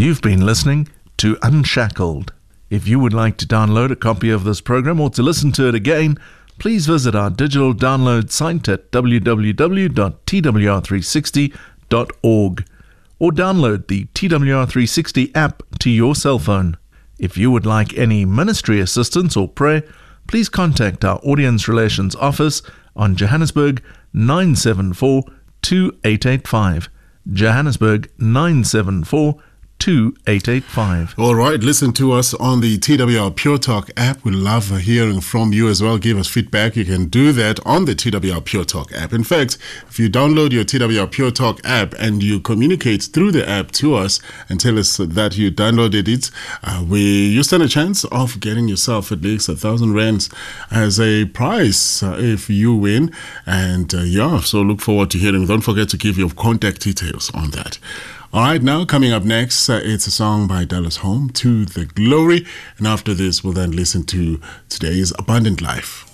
You've been listening to Unshackled. If you would like to download a copy of this program or to listen to it again, please visit our digital download site at www.twr360.org or download the TWR360 app to your cell phone. If you would like any ministry assistance or prayer, please contact our Audience Relations Office on Johannesburg 974 2885. Johannesburg 974 2885. All right, listen to us on the TWR Pure Talk app. We love hearing from you as well. Give us feedback. You can do that on the TWR Pure Talk app. In fact, if you download your TWR Pure Talk app and you communicate through the app to us and tell us that you downloaded it, you stand a chance of getting yourself at least 1,000 rands as a prize if you win. And so look forward to hearing. Don't forget to give your contact details on that. All right, now coming up next, it's a song by Dallas Home, To the Glory. And after this, we'll then listen to today's Abundant Life.